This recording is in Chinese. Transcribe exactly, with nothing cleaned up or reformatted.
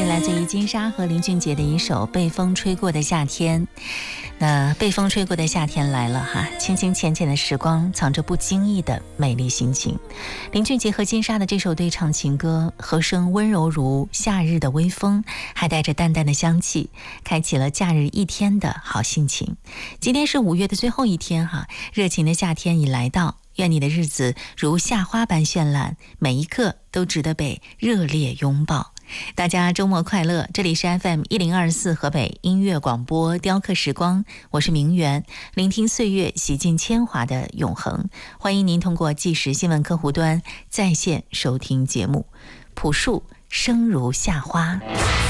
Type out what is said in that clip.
是来自于金莎和林俊杰的一首《被风吹过的夏天》。那被风吹过的夏天来了哈，清清浅浅的时光藏着不经意的美丽心情。林俊杰和金莎的这首对唱情歌，和声温柔如夏日的微风，还带着淡淡的香气，开启了假日一天的好心情。今天是五月的最后一天哈，热情的夏天已来到，愿你的日子如夏花般绚烂，每一刻都值得被热烈拥抱。大家周末快乐，这里是 F M 一零二四河北音乐广播雕刻时光，我是明媛，聆听岁月洗尽铅华的永恒。欢迎您通过即时新闻客户端在线收听节目。朴树生如夏花。